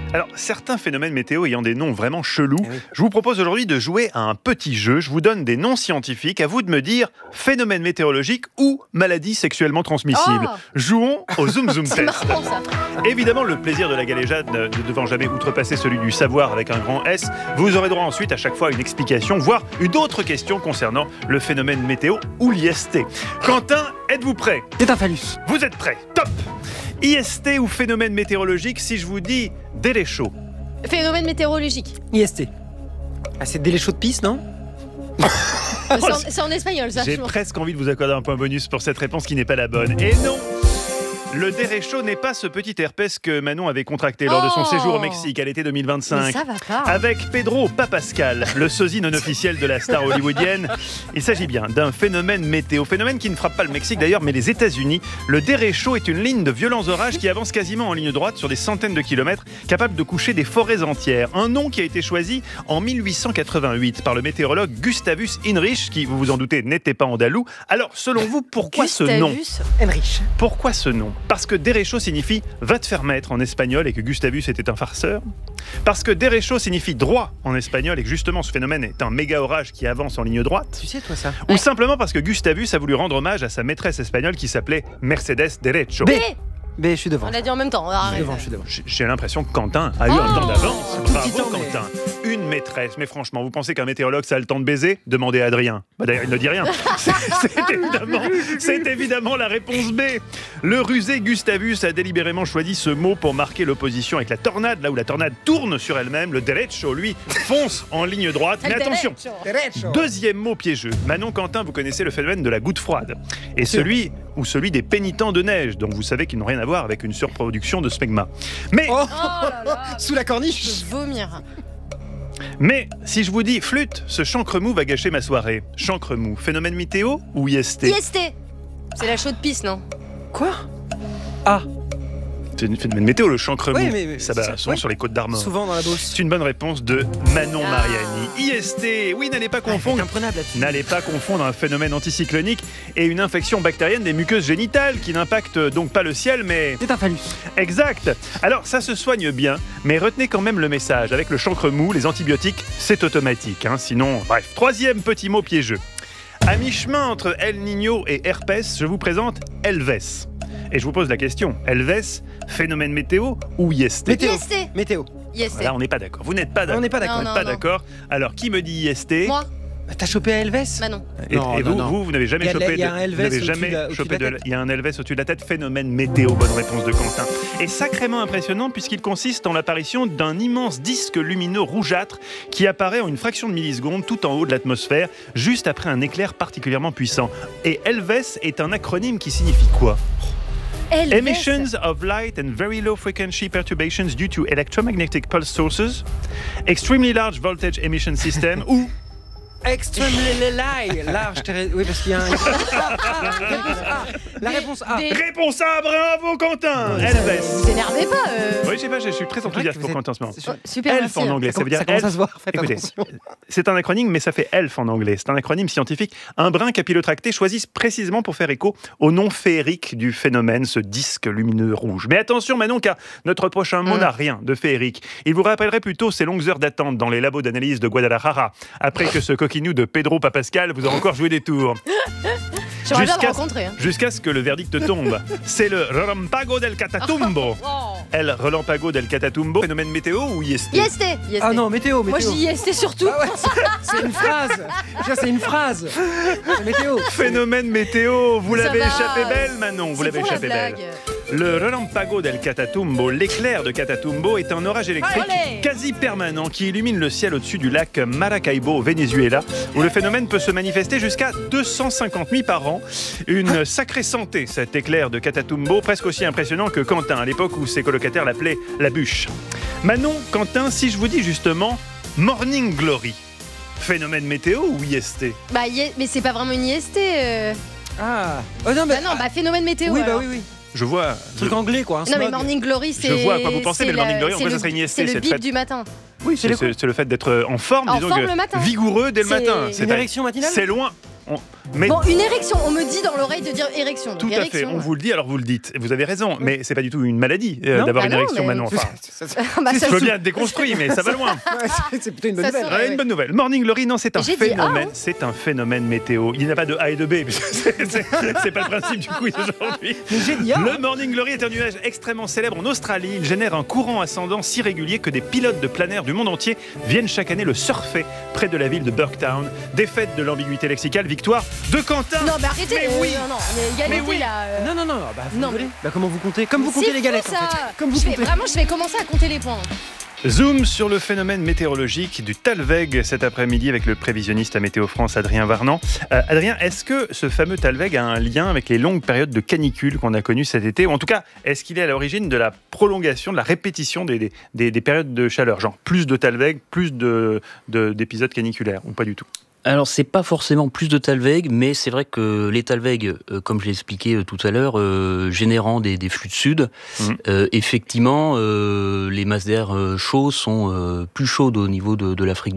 Alors, certains phénomènes météo ayant des noms vraiment chelous, oui. je vous propose aujourd'hui de jouer à un petit jeu. Je vous donne des noms scientifiques, à vous de me dire phénomène météorologique ou maladie sexuellement transmissible. Oh Jouons au Zoom Zoom C'est Test. marrant ça. Évidemment, le plaisir de la galéjade ne devant jamais outrepasser celui du savoir avec un grand S, vous aurez droit ensuite à chaque fois à une explication, voire une autre question concernant le phénomène météo ou l'IST. Quentin, êtes-vous prêt ? C'est un phallus. Vous êtes prêt ? Top ! IST ou phénomène météorologique, si je vous dis derecho. Phénomène météorologique. IST. Ah, c'est délai chaud de pisse, non? C'est en espagnol ça. J'ai je pense. presque envie de vous accorder un point bonus pour cette réponse qui n'est pas la bonne. Et non! Le derecho n'est pas ce petit herpès que Manon avait contracté lors de son Oh séjour au Mexique à l'été 2025. Mais ça va pas. Avec Pedro Papascal, le sosie non officiel de la star hollywoodienne. Il s'agit bien d'un phénomène météo. Phénomène qui ne frappe pas le Mexique d'ailleurs, mais les États-Unis. Le derecho est une ligne de violents orages qui avance quasiment en ligne droite sur des centaines de kilomètres, capable de coucher des forêts entières. Un nom qui a été choisi en 1888 par le météorologue Gustavus Heinrich, qui, vous vous en doutez, n'était pas andalou. Alors, selon vous, pourquoi ce nom ? Gustavus. Enrich. Pourquoi ce nom ? Parce que derecho signifie « va te faire mettre » en espagnol et que Gustavus était un farceur. Parce que derecho signifie « droit » en espagnol et que justement ce phénomène est un méga orage qui avance en ligne droite. Tu sais, toi, ça? Ou simplement parce que Gustavus a voulu rendre hommage à sa maîtresse espagnole qui s'appelait Mercedes Derecho. B. B, je suis devant. On l'a dit en même temps. Je suis Arrête. devant, je suis devant. J'ai l'impression que Quentin a eu un temps d'avance. tout Bravo petit temps, mais- Quentin. Une maîtresse. Mais franchement, vous pensez qu'un météorologue ça a le temps de baiser ? Demandez à Adrien. Bah d'ailleurs, il ne dit rien. C'est évidemment la réponse B. Le rusé Gustavus a délibérément choisi ce mot pour marquer l'opposition avec la tornade, là où la tornade tourne sur elle-même. Le derecho, lui, fonce en ligne droite. Mais attention, deuxième mot piégeux. Manon, Quentin, vous connaissez le phénomène de la goutte froide. Et celui des pénitents de neige, dont vous savez qu'ils n'ont rien à voir avec une surproduction de smegma. Mais, Oh, Oh là là. sous la Je corniche. veux vomir. si je vous dis flûte, ce chancre mou va gâcher ma soirée. Chancre mou, phénomène météo ou IST ? IST. C'est la chaude pisse, non? Quoi? Ah, C'est une phénomène météo, le chancre Oui, mou. mais Ça va souvent oui. sur les côtes d'Armor. souvent dans la Beauce. C'est une bonne réponse de Manon Ah. Mariani. IST, oui, n'allez pas confondre. Imprenable là-dessus. N'allez pas confondre un phénomène anticyclonique et une infection bactérienne des muqueuses génitales qui n'impacte donc pas le ciel, mais... C'est un phallus. Exact. Alors, ça se soigne bien, mais retenez quand même le message. Avec le chancre mou, les antibiotiques, c'est automatique. Sinon, bref. Troisième petit mot piégeux. À mi-chemin entre El Niño et herpès, je vous présente Elves. Et je vous pose la question. Elves, phénomène météo ou IST ? Météo. IST. Météo. IST. Là, on n'est pas d'accord. Vous n'êtes pas d'accord. On n'est pas d'accord. Vous Non, n'êtes pas non. d'accord. Alors, qui me dit IST ? Moi? Bah, t'as chopé à Elves? Bah non. Et, Non, et non, vous, non. vous n'avez jamais Il y a chopé il y a un vous Elves n'avez au-dessus jamais de la- au-dessus chopé de la tête. il y a un Elves au-dessus de la tête, phénomène météo, bonne réponse de Quentin. Et sacrément impressionnant puisqu'il consiste en l'apparition d'un immense disque lumineux rougeâtre qui apparaît en une fraction de milliseconde tout en haut de l'atmosphère, juste après un éclair particulièrement puissant. Et Elves est un acronyme qui signifie quoi ? Elves. Emissions of light and very low frequency perturbations due to electromagnetic pulse sources, extremely large voltage emission system ou Extremely large. Oui, parce qu'il y a un. La réponse A. Des- réponse A, bravo Quentin. Elves. Vous énervez pas. Oui, je suis très enthousiaste pour Quentin en ce moment. Super, Elf merci. en anglais, ça veut dire Ça commence à elf. se voir. Faites Écoutez, attention. c'est un acronyme, mais ça fait elf en anglais. C'est un acronyme scientifique, un brin capillotracté choisi précisément pour faire écho au nom féerique du phénomène, ce disque lumineux rouge. Mais attention Manon, car notre prochain mot n'a rien de féerique. Il vous rappellerait plutôt ces longues heures d'attente dans les labos d'analyse de Guadalajara, après que ce coquinou de Pedro Papascal vous a encore joué des tours. J'aimerais bien le Jusqu'à- rencontrer. Jusqu'à ce que le verdict tombe. C'est le Relampago del Catatumbo. Oh. El Relampago del Catatumbo, phénomène météo ou IST? IST. IST. Ah non, météo, Moi météo. je dis IST surtout. Ah ouais, c'est une phrase. Ça, c'est une phrase. C'est météo. Phénomène météo, vous Ça l'avez va. échappé belle Manon, vous C'est l'avez pour la échappé belle. blague. Le Relampago del Catatumbo, l'éclair de Catatumbo, est un orage électrique Allez. quasi permanent qui illumine le ciel au-dessus du lac Maracaibo au Venezuela, où le phénomène peut se manifester jusqu'à 250 nuits par an. Une sacrée santé, cet éclair de Catatumbo, presque aussi impressionnant que Quentin, à l'époque où ses colocataires l'appelaient la bûche. Manon, Quentin, si je vous dis justement Morning Glory, phénomène météo ou IST? Bah, mais c'est pas vraiment une IST. Ah. Oh non, mais. Bah non, bah phénomène météo. Oui, bah alors. oui, oui. Je vois. Truc anglais, quoi. un Non mais smog. Morning Glory c'est. Je vois à quoi vous pensez, c'est mais le Morning la- Glory, en c'est vrai, ça le- serait une IST, C'est c'est le le bip fait. du matin. Oui, c'est le fait d'être en forme, En disons forme que le matin. vigoureux dès le C'est matin. Une C'est érection matinale. C'est loin. Mais Bon, une érection, on me dit dans l'oreille de dire érection. Donc tout à érection. fait, on vous le dit, alors vous le dites. Vous avez raison, mais c'est pas du tout une maladie d'avoir Ah une non, érection, mais- Manon. Enfin, Bah, ça je veux se- bien être déconstruit, mais ça va loin. C'est plutôt une bonne Ça nouvelle. sent- Ouais, une bonne nouvelle. Morning Glory, non, c'est un J'ai dit phénomène. A, hein. C'est un phénomène météo. Il n'y a pas de A et de B. puisque c'est pas le principe du quiz aujourd'hui. Mais j'ai dit, ah, Le Morning Glory est un nuage extrêmement célèbre en Australie. Il génère un courant ascendant si régulier que des pilotes de plein air du monde entier viennent chaque année le surfer près de la ville de Burketown. Défaite de l'ambiguïté lexicale, victoire de Quentin. Non, mais arrêtez. Mais oui. Non, il y a égalité Mais oui. là. non, bah, vous Non, rigolez. mais- Bah, comment vous comptez? Comme vous comptez C'est les fou, galettes, en ça. fait. Comme vous Je vais- comptez. Vraiment, je vais commencer à compter les points. Zoom sur le phénomène météorologique du Talweg cet après-midi avec le prévisionniste à Météo France, Adrien Varnan. Adrien, est-ce que ce fameux Talweg a un lien avec les longues périodes de canicule qu'on a connues cet été? Ou en tout cas, est-ce qu'il est à l'origine de la prolongation, de la répétition des périodes de chaleur? Genre plus de Talweg, plus d'épisodes caniculaires, ou pas du tout? Alors, c'est pas forcément plus de Talweg, mais c'est vrai que les Talweg, comme je l'ai expliqué tout à l'heure, générant des flux de sud, effectivement, les masses d'air chauds sont plus chaudes au niveau de l'Afrique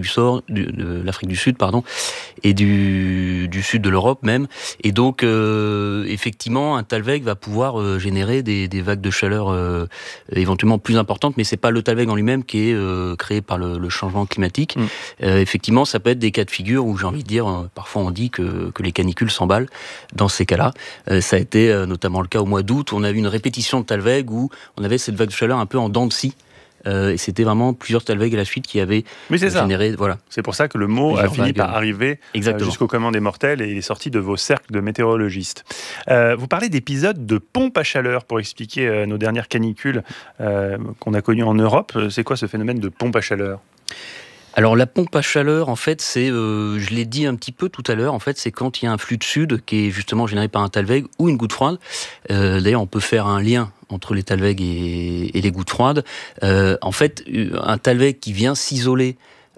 de l'Afrique du Sud, pardon, et du sud de l'Europe même. Et donc, effectivement, un Talweg va pouvoir générer des vagues de chaleur éventuellement plus importantes, mais c'est pas le Talweg en lui-même qui est créé par le changement climatique. Effectivement, ça peut être des cas de figure où j'ai envie de dire, parfois on dit que les canicules s'emballent. Dans ces cas-là, ça a été notamment le cas au mois d'août, où on a eu une répétition de Talweg où on avait cette vague de chaleur un peu en dents de scie. Et c'était vraiment plusieurs Talweg à la suite qui avaient généré. Voilà. C'est pour ça que le mot a Plusieurs fini vagues. par arriver jusqu'au commun des mortels et il est sorti de vos cercles de météorologistes. Vous parlez d'épisodes de pompe à chaleur pour expliquer nos dernières canicules qu'on a connues en Europe. C'est quoi ce phénomène de pompe à chaleur ? Alors la pompe à chaleur, en fait, c'est, je l'ai dit un petit peu tout à l'heure, en fait, c'est quand il y a un flux de sud qui est justement généré par un Talweg ou une goutte froide. D'ailleurs, on peut faire un lien entre les Talweg et les gouttes froides. En fait, un Talweg qui vient s'isoler,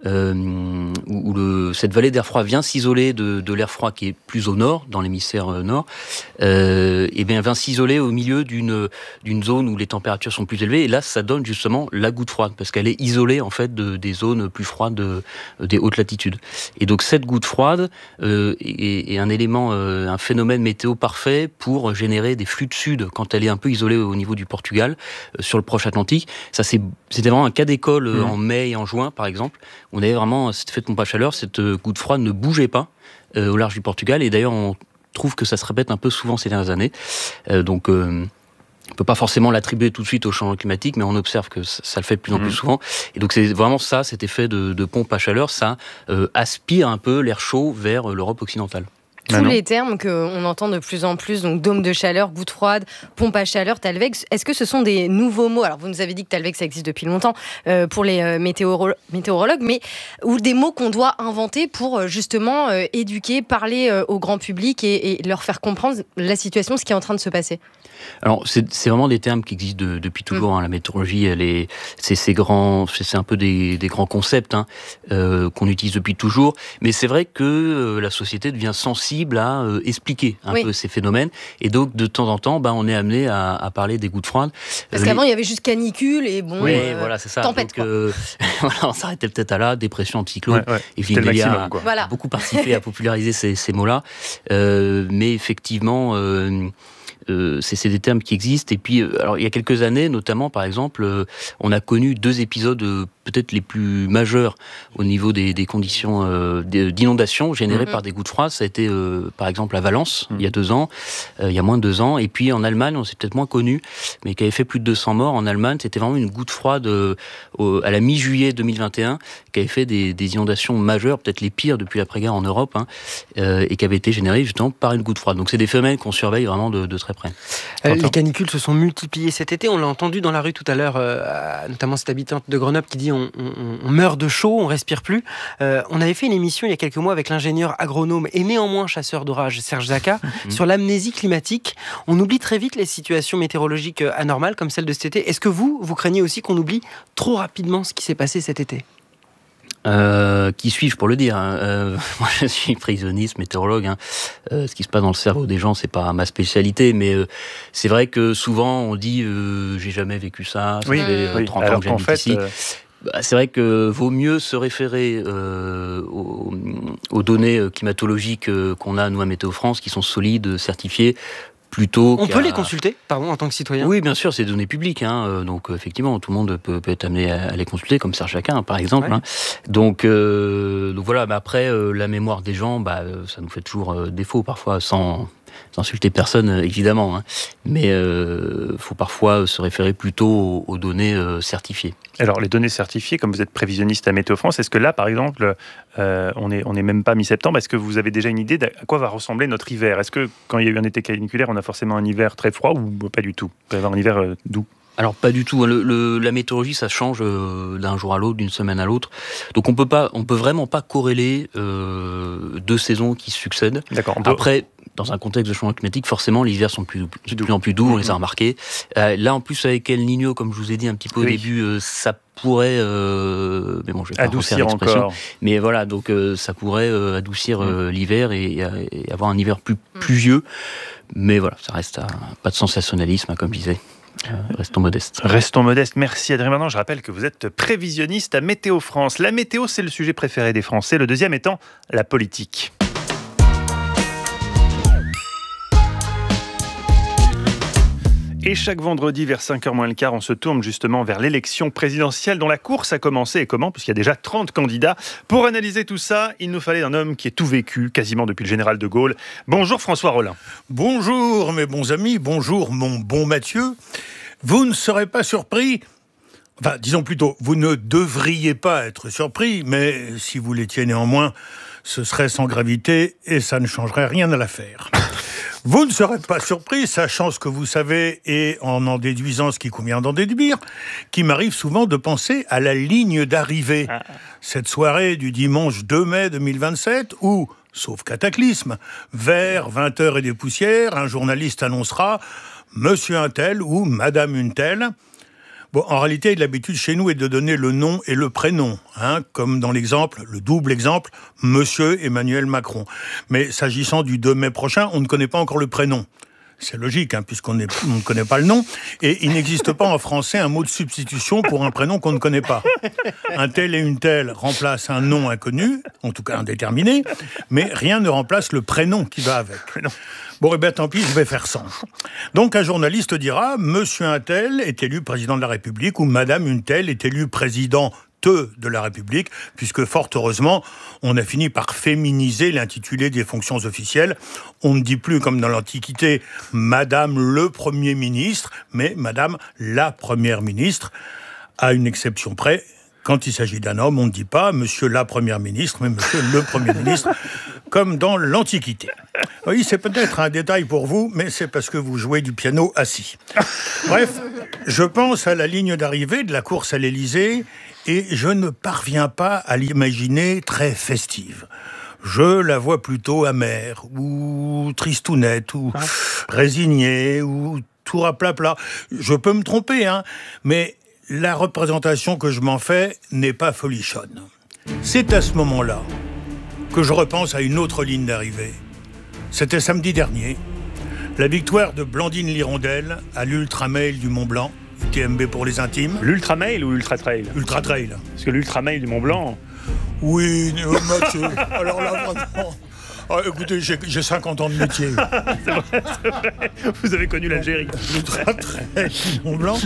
où cette vallée d'air froid vient s'isoler de l'air froid qui est plus au nord, dans l'hémisphère nord, et bien vient s'isoler au milieu d'une zone où les températures sont plus élevées. Et là, ça donne justement la goutte froide, parce qu'elle est isolée en fait des zones plus froides des hautes latitudes. Et donc cette goutte froide est un élément, un phénomène météo parfait pour générer des flux de sud quand elle est un peu isolée au niveau du Portugal, sur le proche Atlantique. Ça, c'était vraiment un cas d'école en mai et en juin, par exemple. On avait vraiment cette fête de pompe à chaleur, cette goutte froide ne bougeait pas au large du Portugal, et d'ailleurs on trouve que ça se répète un peu souvent ces dernières années. Donc on ne peut pas forcément l'attribuer tout de suite au changement climatique, mais on observe que ça le fait de plus en plus souvent. Et donc c'est vraiment ça, cet effet de pompe à chaleur, ça aspire un peu l'air chaud vers l'Europe occidentale. Tous les termes qu'on entend de plus en plus, donc dôme de chaleur, goutte froide, pompe à chaleur, Talweg, est-ce que ce sont des nouveaux mots? Alors vous nous avez dit que Talweg ça existe depuis longtemps pour les météorologues, mais ou des mots qu'on doit inventer pour justement éduquer, parler au grand public et leur faire comprendre la situation, ce qui est en train de se passer? Alors c'est vraiment des termes qui existent depuis toujours. La météorologie, c'est un peu des grands concepts qu'on utilise depuis toujours. Mais c'est vrai que la société devient sensible à expliquer un peu ces phénomènes. Et donc de temps en temps, on est amené à parler des gouttes froides. Parce qu'avant il y avait juste canicule et bon. Oui, voilà, c'est ça. Tempête. Donc, voilà, on s'arrêtait peut-être à là, dépression, cyclone. Et c'était le maximum, a Voilà. beaucoup participé à populariser ces mots-là. Mais effectivement. C'est des termes qui existent. Et puis, alors, il y a quelques années, notamment, par exemple, on a connu 2 épisodes peut-être les plus majeurs au niveau des conditions d'inondation générées par des gouttes froides. Ça a été, par exemple, à Valence, il y a 2 ans, il y a moins de 2 ans. Et puis, en Allemagne, on s'est peut-être moins connu, mais qui avait fait plus de 200 morts. En Allemagne, c'était vraiment une goutte froide à la mi-juillet 2021, qui avait fait des inondations majeures, peut-être les pires depuis l'après-guerre en Europe, et qui avait été générées justement par une goutte froide. Donc, c'est des phénomènes qu'on surveille vraiment de très près. Les canicules se sont multipliées cet été. On l'a entendu dans la rue tout à l'heure, notamment cette habitante de Grenoble qui dit on meurt de chaud, on respire plus. On avait fait une émission il y a quelques mois avec l'ingénieur agronome et néanmoins chasseur d'orage Serge Zaka sur l'amnésie climatique. On oublie très vite les situations météorologiques anormales comme celle de cet été. Est-ce que vous craignez aussi qu'on oublie trop rapidement ce qui s'est passé cet été ? Qui suis-je pour le dire Moi, je suis prévisionniste, météorologue. Ce qui se passe dans le cerveau des gens, c'est pas ma spécialité, mais c'est vrai que souvent on dit j'ai jamais vécu ça. Ça fait 30 ans que j'habite ici. C'est vrai que vaut mieux se référer aux données climatologiques qu'on a, nous, à Météo France, qui sont solides, certifiées, plutôt On peut les consulter, en tant que citoyen? Oui, bien sûr, c'est des données publiques. Donc, effectivement, tout le monde peut être amené à les consulter, comme Serge Chacun, par exemple. Ouais. Donc voilà, mais après, la mémoire des gens, ça nous fait toujours défaut, parfois, sans insulter personne, évidemment. Mais faut parfois se référer plutôt aux données certifiées. Alors, les données certifiées, comme vous êtes prévisionniste à Météo France, est-ce que là, par exemple, on est même pas mi-septembre, est-ce que vous avez déjà une idée à quoi va ressembler notre hiver? Est-ce que quand il y a eu un été caniculaire, on a forcément un hiver très froid ou pas du tout? On peut avoir un hiver doux? Alors pas du tout. La météorologie, ça change d'un jour à l'autre, d'une semaine à l'autre. Donc on peut vraiment pas corréler deux saisons qui se succèdent. D'accord. Après, dans un contexte de changement climatique, forcément, les hivers sont de plus en plus doux. On les a remarqués. Là, en plus, avec El Niño, comme je vous ai dit un petit peu au début, ça pourrait, mais bon, je vais pas refaire l'expression. Encore. Mais voilà, donc ça pourrait adoucir l'hiver et avoir un hiver plus pluvieux. Mais voilà, ça reste pas de sensationnalisme, comme je disais. Restons modestes. Restons modestes. Merci Adrien Verdon. Je rappelle que vous êtes prévisionniste à Météo France. La météo, c'est le sujet préféré des Français. Le deuxième étant la politique. Et chaque vendredi, vers 5h moins le quart, on se tourne justement vers l'élection présidentielle dont la course a commencé. Et comment? Puisqu'il y a déjà 30 candidats. Pour analyser tout ça, il nous fallait un homme qui ait tout vécu, quasiment depuis le général de Gaulle. Bonjour François Rollin. Bonjour mes bons amis, bonjour mon bon Mathieu. Vous ne serez pas surpris, enfin disons plutôt, vous ne devriez pas être surpris, mais si vous l'étiez néanmoins, ce serait sans gravité et ça ne changerait rien à l'affaire. Vous ne serez pas surpris, sachant ce que vous savez et en déduisant ce qui convient d'en déduire, qu'il m'arrive souvent de penser à la ligne d'arrivée. Cette soirée du dimanche 2 mai 2027 où, sauf cataclysme, vers 20h et des poussières, un journaliste annoncera « Monsieur un tel » ou « Madame une telle ». Bon, en réalité, l'habitude chez nous est de donner le nom et le prénom, comme dans l'exemple, le double exemple, Monsieur Emmanuel Macron. Mais s'agissant du 2 mai prochain, on ne connaît pas encore le prénom. C'est logique, puisqu'on ne connaît pas le nom. Et il n'existe pas en français un mot de substitution pour un prénom qu'on ne connaît pas. Un tel et une telle remplacent un nom inconnu, en tout cas indéterminé, mais rien ne remplace le prénom qui va avec. Bon, tant pis, je vais faire sans. Donc un journaliste dira « Monsieur un tel est élu président de la République » ou « Madame une telle est élue présidente de la République », puisque fort heureusement, on a fini par féminiser l'intitulé des fonctions officielles. On ne dit plus, comme dans l'Antiquité, « Madame le Premier ministre », mais « Madame la Première ministre », à une exception près. Quand il s'agit d'un homme, on ne dit pas « Monsieur la Première ministre », mais « Monsieur le Premier ministre », comme dans l'Antiquité. Oui, c'est peut-être un détail pour vous, mais c'est parce que vous jouez du piano assis. Bref, je pense à la ligne d'arrivée de la course à l'Élysée et je ne parviens pas à l'imaginer très festive. Je la vois plutôt amère, ou tristounette, ou résignée, ou tout rapla-pla. Je peux me tromper, mais la représentation que je m'en fais n'est pas folichonne. C'est à ce moment-là que je repense à une autre ligne d'arrivée. C'était samedi dernier, la victoire de Blandine Lirondelle à l'Ultra-Mail du Mont-Blanc, UTMB pour les intimes. L'Ultra-Mail ou Ultra-Trail? Ultra-Trail. Parce que l'Ultra-Mail du Mont-Blanc... Oui, Mathieu, alors là, vraiment... écoutez, j'ai 50 ans de métier. C'est vrai. Vous avez connu l'Algérie. L'Ultra-Trail du Mont-Blanc...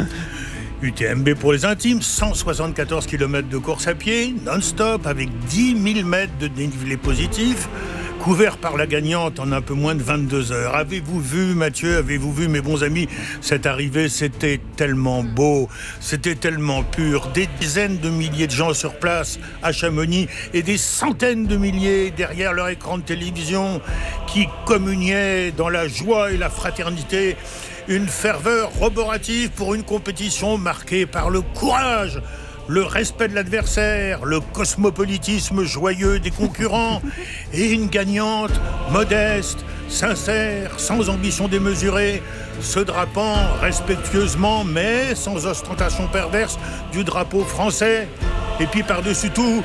UTMB pour les intimes, 174 km de course à pied, non-stop, avec 10 000 mètres de dénivelé positif, couvert par la gagnante en un peu moins de 22 heures. Avez-vous vu, Mathieu, avez-vous vu, mes bons amis, cette arrivée, c'était tellement beau, c'était tellement pur. Des dizaines de milliers de gens sur place à Chamonix et des centaines de milliers derrière leur écran de télévision qui communiaient dans la joie et la fraternité. Une ferveur roborative pour une compétition marquée par le courage, le respect de l'adversaire, le cosmopolitisme joyeux des concurrents et une gagnante modeste, sincère, sans ambition démesurée, se drapant respectueusement mais sans ostentation perverse du drapeau français. Et puis par-dessus tout,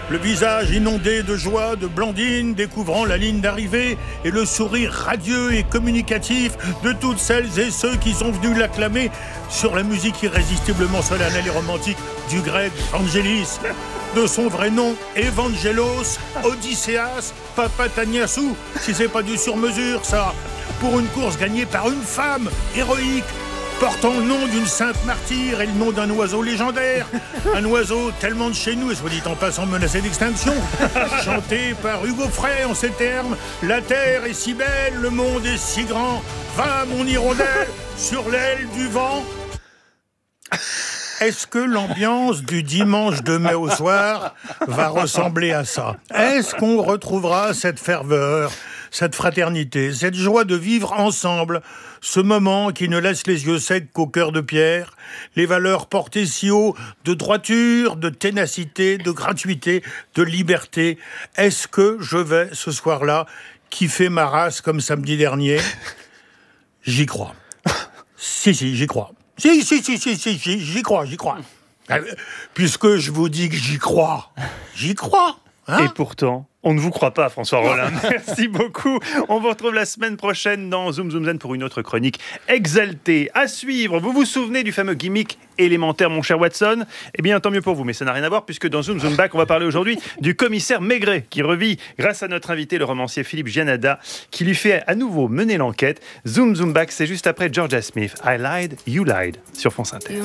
le visage inondé de joie de Blandine découvrant la ligne d'arrivée et le sourire radieux et communicatif de toutes celles et ceux qui sont venus l'acclamer sur la musique irrésistiblement solennelle et romantique du grec Vangelis, de son vrai nom Evangelos Odysseas Papataniasou, si c'est pas du sur-mesure ça, pour une course gagnée par une femme héroïque, portant le nom d'une sainte martyre et le nom d'un oiseau légendaire. Un oiseau tellement de chez nous, et soit dit en passant menacé d'extinction. Chanté par Hugo Frey en ces termes: la terre est si belle, le monde est si grand. Va, mon hirondelle, sur l'aile du vent. Est-ce que l'ambiance du dimanche de mai au soir va ressembler à ça? Est-ce qu'on retrouvera cette ferveur, cette fraternité, cette joie de vivre ensemble, ce moment qui ne laisse les yeux secs qu'au cœur de pierre, les valeurs portées si haut de droiture, de ténacité, de gratuité, de liberté? Est-ce que je vais, ce soir-là, kiffer ma race comme samedi dernier? J'y crois. Si, j'y crois. Si, j'y crois. Puisque je vous dis que j'y crois. Hein? Et pourtant, on ne vous croit pas, François Rollin. Merci beaucoup. On vous retrouve la semaine prochaine dans Zoom Zoom Zen pour une autre chronique exaltée. À suivre, vous vous souvenez du fameux gimmick élémentaire, mon cher Watson? Eh bien, tant mieux pour vous, mais ça n'a rien à voir puisque dans Zoom Zoom Back, on va parler aujourd'hui du commissaire Maigret qui revit grâce à notre invité, le romancier Philippe Giannada, qui lui fait à nouveau mener l'enquête. Zoom Zoom Back, c'est juste après Georgia Smith. I lied, you lied, sur France Inter.